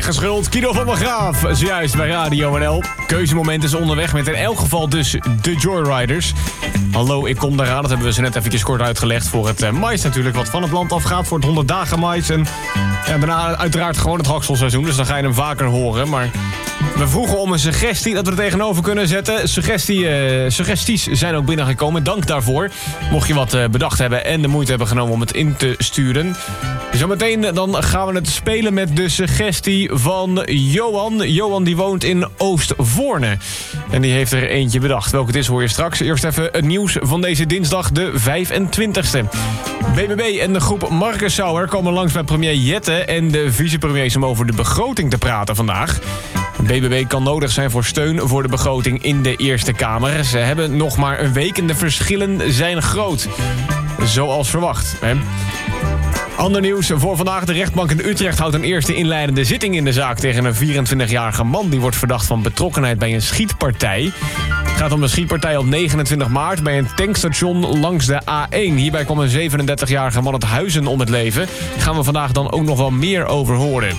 Weggeschuld, Guido van der Graaf. Zojuist bij Radio NL. Keuzemoment is onderweg met in elk geval dus de Joyriders. Hallo, ik kom daaraan. Dat hebben we zo net eventjes kort uitgelegd voor het mais natuurlijk. Wat van het land afgaat voor het 100 dagen mais. En daarna uiteraard gewoon het hakselseizoen. Dus dan ga je hem vaker horen. Maar we vroegen om een suggestie dat we er tegenover kunnen zetten. Suggesties zijn ook binnengekomen. Dank daarvoor. Mocht je wat bedacht hebben en de moeite hebben genomen om het in te sturen. Zometeen dan gaan we het spelen met de suggestie van Johan. Johan die woont in Oostvoorne. En die heeft er eentje bedacht. Welke het is hoor je straks. Eerst even het nieuws van deze dinsdag de 25e. BBB en de groep Marcus Sauer komen langs bij premier Jette en de vicepremiers om over de begroting te praten vandaag. BBB kan nodig zijn voor steun voor de begroting in de Eerste Kamer. Ze hebben nog maar een week en de verschillen zijn groot. Zoals verwacht. Hè? Ander nieuws voor vandaag. De rechtbank in Utrecht houdt een eerste inleidende zitting in de zaak tegen een 24-jarige man. Die wordt verdacht van betrokkenheid bij een schietpartij. Het gaat om een schietpartij op 29 maart bij een tankstation langs de A1. Hierbij kwam een 37-jarige man uit Huizen om het leven. Daar gaan we vandaag dan ook nog wel meer over horen.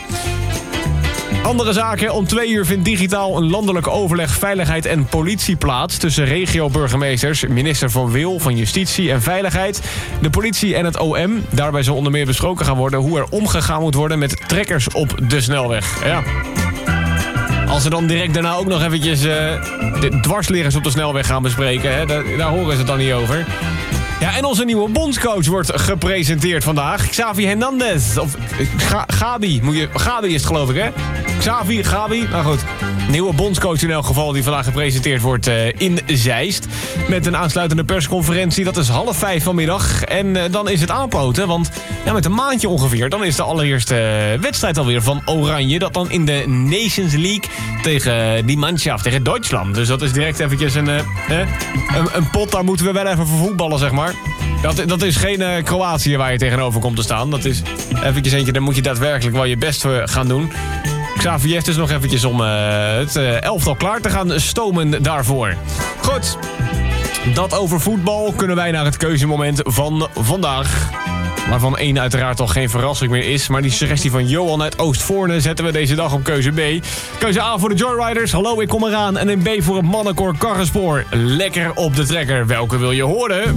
Andere zaken. Om 2 uur vindt digitaal een landelijk overleg veiligheid en politie plaats tussen regio-burgemeesters, minister Van Wil van Justitie en Veiligheid, de politie en het OM. Daarbij zal onder meer besproken gaan worden hoe er omgegaan moet worden met trekkers op de snelweg. Ja. Als ze dan direct daarna ook nog eventjes de dwarsliggers op de snelweg gaan bespreken, hè, daar horen ze het dan niet over. Ja, en onze nieuwe bondscoach wordt gepresenteerd vandaag. Xavi Hernandez. Of Gabi. Gabi is het geloof ik, hè? Gabi. Nou goed. Nieuwe bondscoach in elk geval die vandaag gepresenteerd wordt in Zeist. Met een aansluitende persconferentie. Dat is 4:30 vanmiddag. En dan is het aanpoten. Want ja, met een maandje ongeveer. Dan is de allereerste wedstrijd alweer van Oranje. Dat dan in de Nations League tegen die Mannschaft, tegen Duitsland. Dus dat is direct eventjes een pot. Daar moeten we wel even voor voetballen, zeg maar. Dat is geen Kroatië waar je tegenover komt te staan. Dat is eventjes eentje, daar moet je daadwerkelijk wel je best gaan doen. Xavi heeft dus nog eventjes om het elftal klaar te gaan stomen daarvoor. Goed, dat over voetbal. Kunnen wij naar het keuzemoment van vandaag. Waarvan één uiteraard al geen verrassing meer is. Maar die suggestie van Johan uit Oostvoorne zetten we deze dag op keuze B. Keuze A voor de Joyriders. Hallo, ik kom eraan. En een B voor het mannenkoor Karrenspoor. Lekker op de trekker. Welke wil je horen?